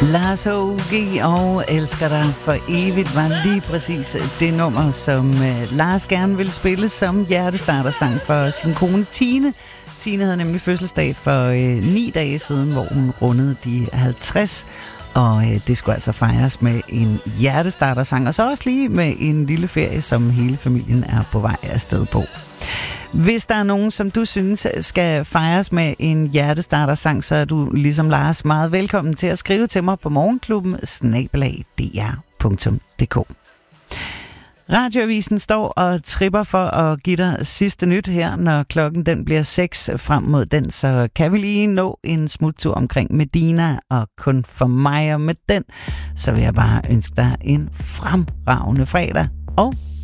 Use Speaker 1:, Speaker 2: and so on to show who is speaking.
Speaker 1: Lars H.U.G. og Elsker dig for evigt var lige præcis det nummer, som Lars gerne ville spille som hjertestartersang for sin kone Tine. Tine havde nemlig fødselsdag for 9 dage siden, hvor hun rundede de 50, og det skulle altså fejres med en hjertestartersang, og så også lige med en lille ferie, som hele familien er på vej afsted på. Hvis der er nogen, som du synes skal fejres med en hjertestartersang, så er du ligesom Lars meget velkommen til at skrive til mig på morgenklubben@dr.dk. Radioavisen står og tripper for at give dig sidste nyt her, når klokken den bliver 6 frem mod den, så kan vi lige nå en smuttur omkring Medina, og kun for mig, og med den, så vil jeg bare ønske dig en fremragende fredag, og